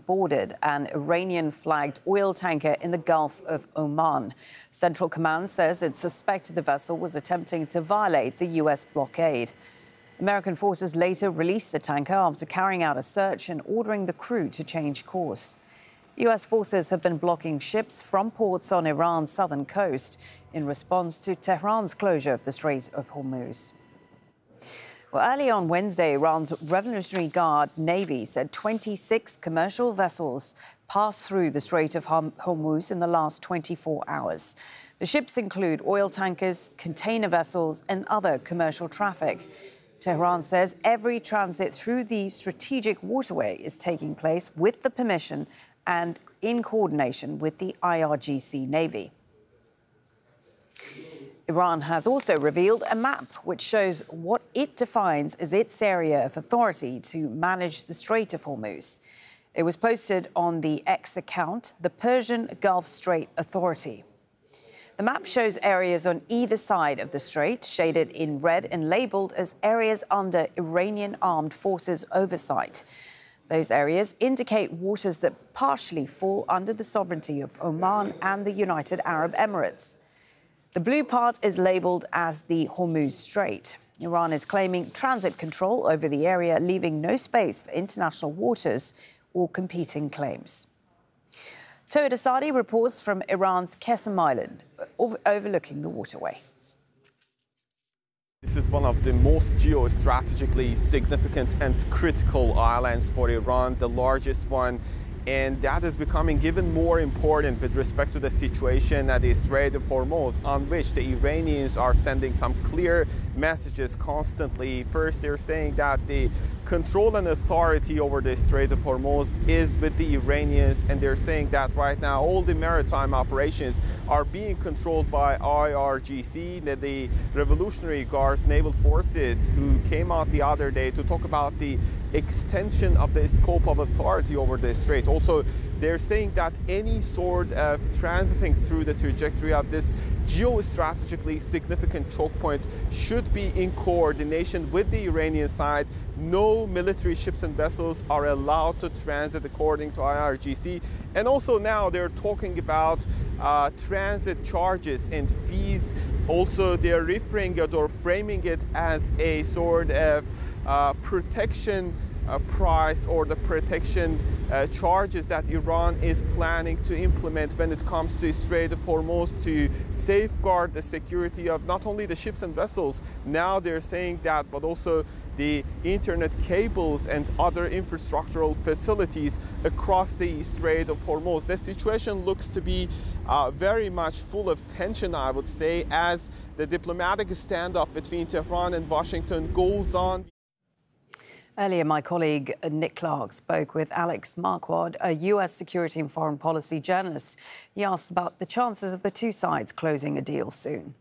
boarded an Iranian-flagged oil tanker in the Gulf of Oman. Central Command says it suspected the vessel was attempting to violate the U.S. blockade. American forces later released the tanker after carrying out a search and ordering the crew to change course. U.S. forces have been blocking ships from ports on Iran's southern coast in response to Tehran's closure of the Strait of Hormuz. Well, early on Wednesday, Iran's Revolutionary Guard Navy said 26 commercial vessels passed through the Strait of Hormuz in the last 24 hours. The ships include oil tankers, container vessels and other commercial traffic. Tehran says every transit through the strategic waterway is taking place with the permission and in coordination with the IRGC Navy. Iran has also revealed a map which shows what it defines as its area of authority to manage the Strait of Hormuz. It was posted on the X account, the Persian Gulf Strait Authority. The map shows areas on either side of the strait, shaded in red and labelled as areas under Iranian armed forces oversight. Those areas indicate waters that partially fall under the sovereignty of Oman and the United Arab Emirates. The blue part is labelled as the Hormuz Strait. Iran is claiming transit control over the area, leaving no space for international waters or competing claims. Tawhid Asadi reports from Iran's Qeshm Island, overlooking the waterway. This is one of the most geostrategically significant and critical islands for Iran, the largest one. And that is becoming even more important with respect to the situation at the Strait of Hormuz, on which the Iranians are sending some clear messages constantly. First, they're saying that the control and authority over the Strait of Hormuz is with the Iranians, and they're saying that right now all the maritime operations are being controlled by IRGC, the Revolutionary Guards Naval Forces, who came out the other day to talk about the extension of the scope of authority over the strait. Also, they're saying that any sort of transiting through the trajectory of this geostrategically significant choke point should be in coordination with the Iranian side. No military ships and vessels are allowed to transit according to IRGC. And also now they're talking about transit charges and fees. Also, they're referring it or framing it as a sort of protection price or the protection charges that Iran is planning to implement when it comes to Strait of Hormuz to safeguard the security of not only the ships and vessels, now they're saying that, but also the internet cables and other infrastructural facilities across the Strait of Hormuz. The situation looks to be very much full of tension, I would say, as the diplomatic standoff between Tehran and Washington goes on. Earlier, my colleague Nick Clark spoke with Alex Marquardt, a U.S. security and foreign policy journalist. He asked about the chances of the two sides closing a deal soon.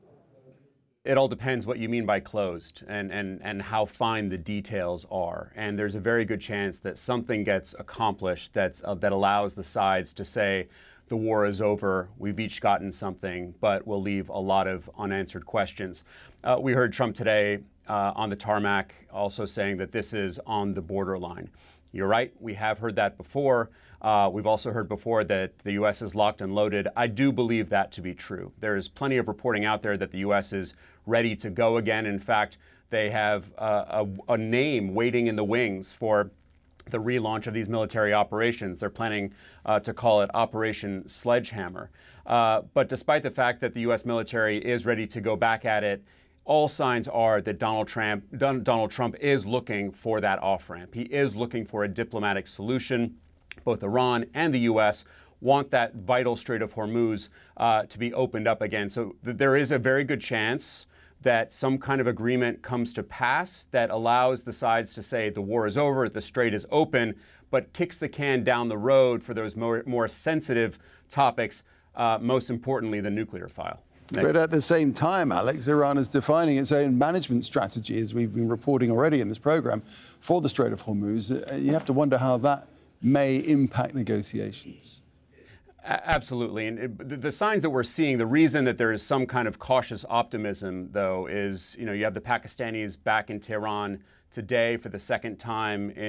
It all depends what you mean by closed and how fine the details are. And there's a very good chance that something gets accomplished that allows the sides to say, the war is over, we've each gotten something, but we'll leave a lot of unanswered questions. We heard Trump today on the tarmac also saying that this is on the borderline. You're right, we have heard that before. We've also heard before that the U.S. is locked and loaded. I do believe that to be true. There is plenty of reporting out there that the U.S. is ready to go again. In fact, they have a name waiting in the wings for the relaunch of these military operations. They're planning to call it Operation Sledgehammer. But despite the fact that the U.S. military is ready to go back at it, all signs are that Donald Trump is looking for that off-ramp. He is looking for a diplomatic solution. Both Iran and the U.S. want that vital Strait of Hormuz to be opened up again. So there is a very good chance that some kind of agreement comes to pass that allows the sides to say the war is over, the strait is open, but kicks the can down the road for those more sensitive topics, most importantly, the nuclear file. But at the same time, Alex, Iran is defining its own management strategy, as we've been reporting already in this program, for the Strait of Hormuz. You have to wonder how that may impact negotiations. Absolutely. And the signs that we're seeing, the reason that there is some kind of cautious optimism, though, is, you have the Pakistanis back in Tehran today for the second time